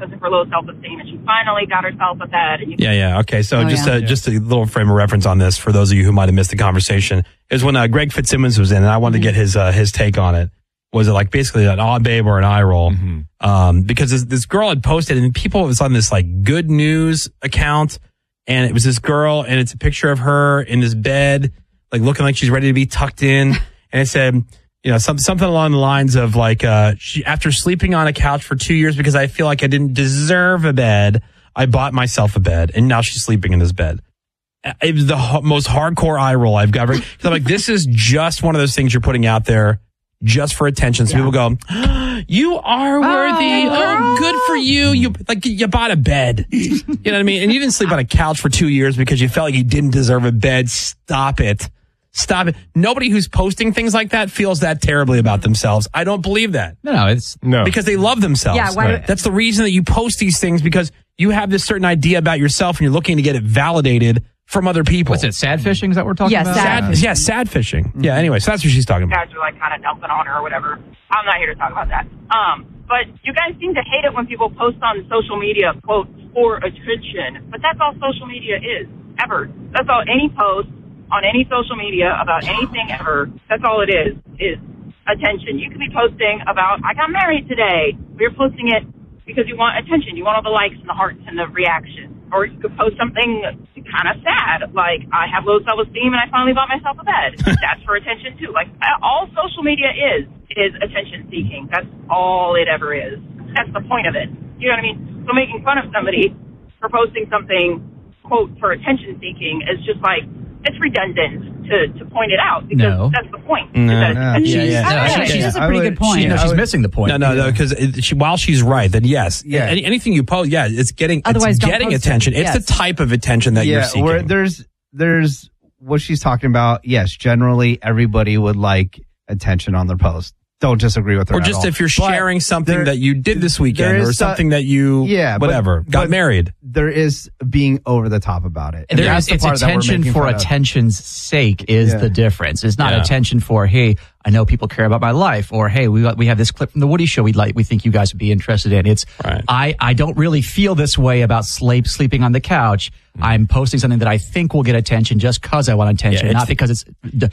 because of her low self-esteem, and she finally got herself a bed. And Yeah. Okay, so just a little frame of reference on this for those of you who might have missed the conversation is when Greg Fitzsimmons was in, and I wanted to get his take on it. Was it like basically an odd babe or an eye roll? Because this girl had posted, and people was on this like good news account, and it was this girl, and it's a picture of her in this bed, like looking like she's ready to be tucked in, and it said, something along the lines of like, she, after sleeping on a couch for 2 years because I feel like I didn't deserve a bed, I bought myself a bed, and now she's sleeping in this bed. It was the most hardcore eye roll I've ever. Because I'm like, this is just one of those things you're putting out there just for attention. So people go, you are worthy. Oh, good for you. You bought a bed. You know what I mean? And you didn't sleep on a couch for 2 years because you felt like you didn't deserve a bed. Stop it. Nobody who's posting things like that feels that terribly about themselves. I don't believe that. No. Because they love themselves. Yeah, right. That's the reason that you post these things, because you have this certain idea about yourself and you're looking to get it validated from other people. What's it, sad fishing? Is that what we're talking about? Sad fishing. Yeah, anyway, so that's what she's talking about. Guys are like kind of dumping on her or whatever. I'm not here to talk about that. But you guys seem to hate it when people post on social media, quote, for attention. But that's all social media is, ever. That's all any post on any social media about anything ever. That's all it is attention. You could be posting about, I got married today. You're posting it because you want attention. You want all the likes and the hearts and the reaction. Or you could post something kind of sad, like I have low self-esteem and I finally bought myself a bed. That's for attention too. Like all social media is attention seeking. That's all it ever is. That's the point of it. You know what I mean? So making fun of somebody for posting something, quote, for attention seeking is just like, it's redundant to point it out because that's the point. She has a pretty good point. She's missing the point. No, because while she's right, then yes, anything you post, it's getting attention. It's the type of attention that you're seeking. Where there's what she's talking about. Yes, generally everybody would like attention on their post. Don't disagree with her. Or just if you're sharing something that you did this weekend or something that you, got married. There is being over the top about it. It's attention for attention's sake is the difference. It's not attention for, hey, I know people care about my life, or hey, we have this clip from the Woody Show we think you guys would be interested in. It's I don't really feel this way about sleeping on the couch. I'm posting something that I think will get attention just because I want attention, not because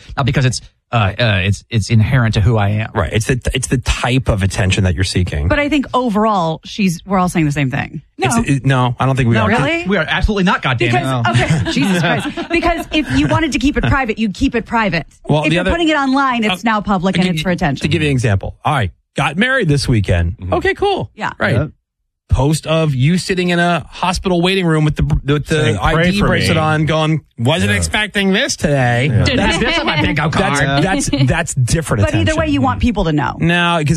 it's inherent to who I am. Right. It's the type of attention that you're seeking. But I think overall, we're all saying the same thing. No, I don't think we are. Really? We are absolutely not. Goddamn it! Okay, Jesus Christ. Because if you wanted to keep it private, you'd keep it private. Well, if you're putting it online, it's now public and it's for attention. To give you an example, all right, got married this weekend. Okay, cool. Yeah. Right. Yeah. Post of you sitting in a hospital waiting room with the ID bracelet on, going, wasn't expecting this today. Yeah. That's my bingo card. That's different. But either way, you want people to know. No, because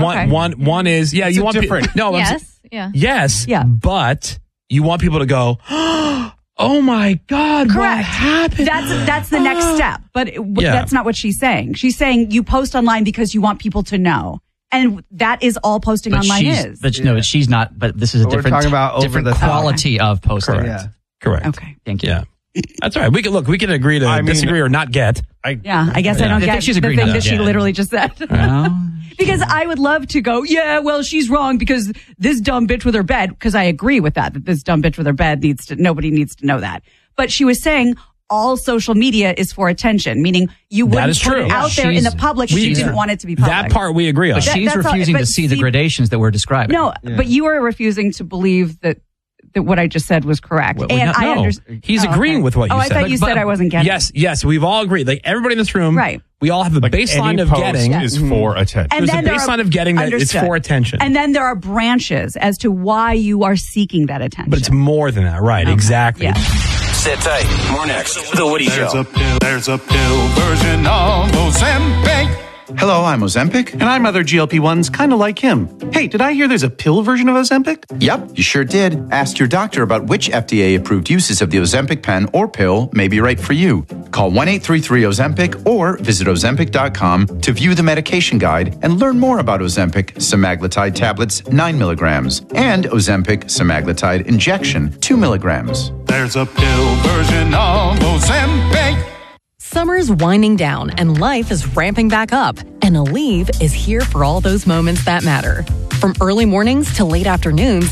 one is you want different. No, yes, but you want people to go, oh my God, correct. What happened? That's the next step. But that's not what she's saying. She's saying you post online because you want people to know. And that is all posting online is. But no, she's not. But this is a different quality of posting. Correct. Okay. Thank you. Yeah. That's all right. We can agree to disagree or not get. I guess I don't get the thing that she literally just said. Because I would love to go, she's wrong because this dumb bitch with her bed, because I agree with that this dumb bitch with her bed nobody needs to know that. But she was saying all social media is for attention, meaning you wouldn't put it out there in the public if you didn't want it to be public. That part we agree on. But she's refusing to see the gradations that we're describing. No, but you are refusing to believe that what I just said was correct. I understand. He's agreeing with what you said. I thought you said I wasn't getting it. Yes, we've all agreed. Like everybody in this room, right? We all have a baseline of getting is for attention. And there's a baseline of getting that it's for attention. And then there are branches as to why you are seeking that attention. But it's more than that, right? Okay. Exactly. Yeah. Sit tight. More next. The Woody Show. There's a pill version of Ozempic. Hello, I'm Ozempic. And I'm other GLP-1s kind of like him. Hey, did I hear there's a pill version of Ozempic? Yep, you sure did. Ask your doctor about which FDA-approved uses of the Ozempic pen or pill may be right for you. Call 1-833-OZEMPIC or visit Ozempic.com to view the medication guide and learn more about Ozempic semaglutide tablets 9 milligrams and Ozempic semaglutide injection 2 milligrams. There's a pill version of Ozempic. Summer's winding down and life is ramping back up, and Aleve is here for all those moments that matter. From early mornings to late afternoons,